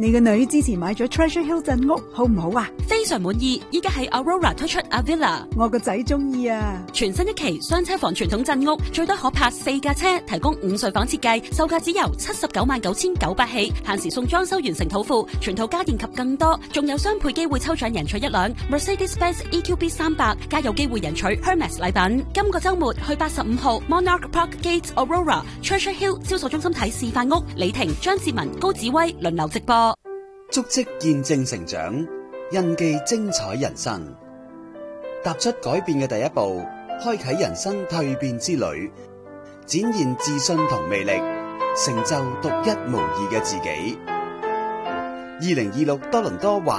你個女之前買咗 Treasure Hill 鎮屋，好唔好啊？ 非常滿意，依家喺 Aurora 推出 Avila， 我個仔中意啊！ 全新一期雙車房傳統鎮屋，最多可泊4架車，提供5睡房設計，售價只由799900起，限時送裝修完成土庫，全套家電及更多，仲有雙倍機會抽獎贏取1輛 Mercedes-Benz EQB 300，加有機會贏取 Hermes 禮品。今個週末去85號 Monarch Park Gate Aurora Treasure Hill 銷售中心睇示範屋，李婷、張志文、高子威輪流直播。 足跡見證成長，印記精彩人生。踏出改變嘅第一步，開啟人生蛻變之旅，展現自信同魅力，成就獨一無二嘅自己。2026多倫多華